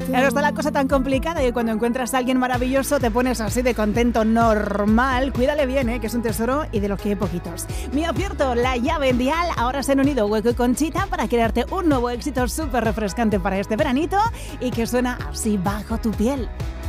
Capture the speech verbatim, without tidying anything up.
Claro, está la cosa tan complicada y cuando encuentras a alguien maravilloso te pones así de contento normal. Cuídale bien, ¿eh? Que es un tesoro y de los que hay poquitos. Mío Cierto, La Llave en Dial. Ahora se han unido Hueco y Conchita para crearte un nuevo éxito súper refrescante para este veranito y que suena así, Bajo tu piel.